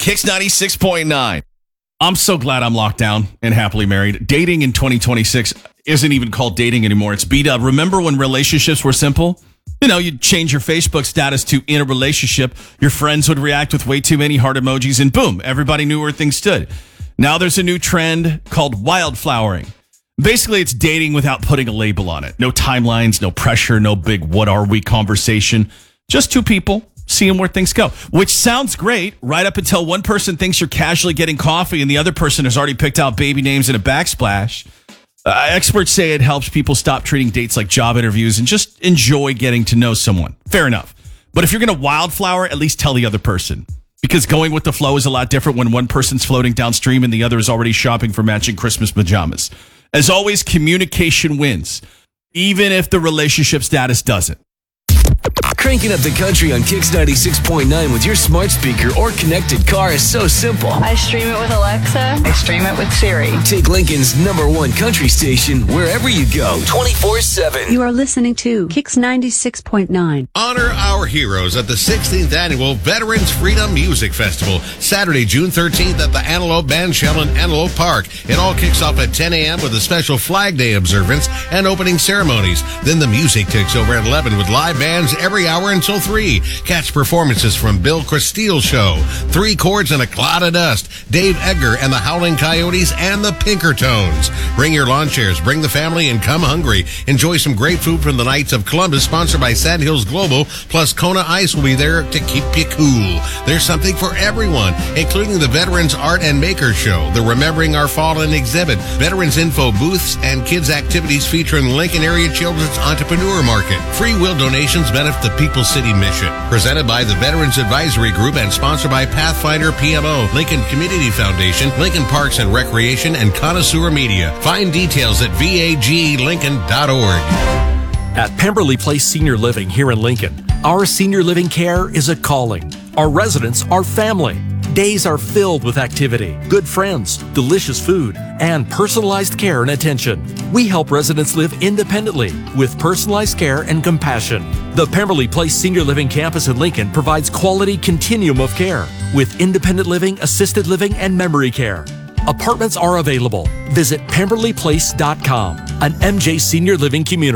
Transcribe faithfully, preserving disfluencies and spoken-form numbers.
Kicks ninety-six point nine. I'm so glad I'm locked down and happily married. Dating in twenty twenty-six isn't even called dating anymore. It's B-dub. Remember when relationships were simple? You know, you'd change your Facebook status to in a relationship. Your friends would react with way too many heart emojis, and boom, everybody knew where things stood. Now there's a new trend called wildflowering. Basically, it's dating without putting a label on it. No timelines, no pressure, no big what are we conversation. Just two people seeing where things go, which sounds great right up until one person thinks you're casually getting coffee and the other person has already picked out baby names and a backsplash. Uh, experts say it helps people stop treating dates like job interviews and just enjoy getting to know someone. Fair enough. But if you're going to wildflower, at least tell the other person. Because going with the flow is a lot different when one person's floating downstream and the other is already shopping for matching Christmas pajamas. As always, communication wins, even if the relationship status doesn't. Cranking up the country on Kicks ninety-six point nine with your smart speaker or connected car is so simple. I stream it with Alexa. I stream it with Siri. Take Lincoln's number one country station wherever you go, twenty-four seven. You are listening to Kicks ninety-six point nine. Honor our heroes at the sixteenth Annual Veterans Freedom Music Festival, Saturday, June thirteenth at the Antelope Bandshell in Antelope Park. It all kicks off at ten a.m. with a special Flag Day observance and opening ceremonies. Then the music takes over at eleven with live bands every hour until three. Catch performances from Bill Cristile Show, Three Chords and a Cloud of Dust, Dave Edgar and the Howling Coyotes, and the Pinkertones. Bring your lawn chairs, bring the family, and come hungry. Enjoy some great food from the Knights of Columbus, sponsored by Sandhills Global, plus Kona Ice will be there to keep you cool. There's something for everyone, including the Veterans Art and Maker Show, the Remembering Our Fallen exhibit, Veterans Info booths, and kids' activities featuring Lincoln Area Children's Entrepreneur Market. Free will donations benefit the People's City Mission. Presented by the Veterans Advisory Group and sponsored by Pathfinder P M O, Lincoln Community Foundation, Lincoln Parks and Recreation, and Connoisseur Media. Find details at v a g lincoln dot org. At Pemberley Place Senior Living here in Lincoln, our senior living care is a calling. Our residents are family. Days are filled with activity, good friends, delicious food, and personalized care and attention. We help residents live independently with personalized care and compassion. The Pemberley Place Senior Living Campus in Lincoln provides quality continuum of care with independent living, assisted living, and memory care. Apartments are available. Visit pemberley place dot com, an M J Senior Living community.